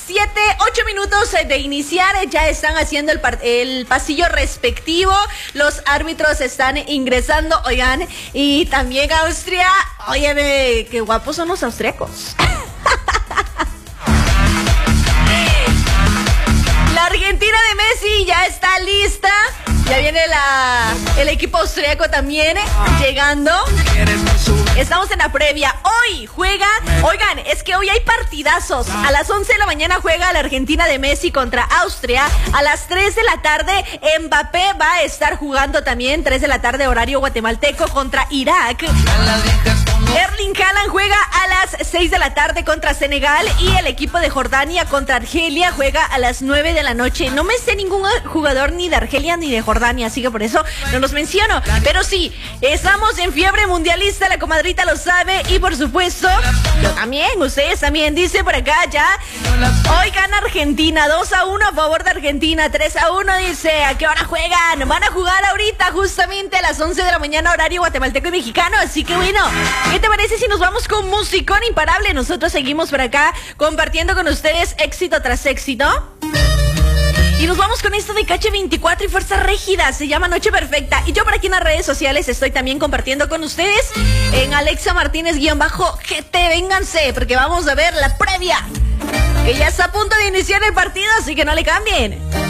8 minutos de iniciar, ya están haciendo el pasillo respectivo, los árbitros están ingresando, oigan, y también Austria, óyeme, qué guapos son los austriacos. La Argentina de Messi ya está lista, ya viene el equipo austriaco también llegando. Estamos en la previa. Hoy juega, oigan, es que hoy hay partidazos. A las 11 de la mañana juega la Argentina de Messi contra Austria. A las 3 de la tarde Mbappé va a estar jugando también, 3 de la tarde horario guatemalteco, contra Irak. Erling Haaland juega a las 6 de la tarde contra Senegal y el equipo de Jordania contra Argelia juega a las 9 de la noche. No me sé ningún jugador ni de Argelia ni de Jordania, así que por eso no los menciono. Pero sí, estamos en fiebre mundialista, la comadrita lo sabe y por supuesto, yo también, ustedes también, dice por acá ya. Hoy gana Argentina, 2-1 a favor de Argentina, 3-1 dice. ¿A qué hora juegan? Van a jugar ahorita justamente a las 11 de la mañana horario guatemalteco y mexicano, así que bueno, ¿qué te parece si nos vamos con musicón imparable? Nosotros seguimos por acá compartiendo con ustedes éxito tras éxito. Y nos vamos con esto de Cache 24 y Fuerza Régida, se llama Noche Perfecta. Y yo por aquí en las redes sociales estoy también compartiendo con ustedes en Alexa Martínez-GT, vénganse, porque vamos a ver la previa, que ya está a punto de iniciar el partido, así que no le cambien.